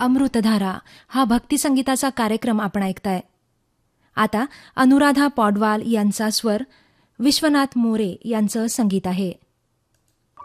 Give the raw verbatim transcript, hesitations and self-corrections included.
अमृतधारा हा भक्तिसंगीताचा कार्यक्रम आपण ऐकताय. आता अनुराधा पौडवाल यांचा स्वर, विश्वनाथ मोरे यांचं संगीत आहे.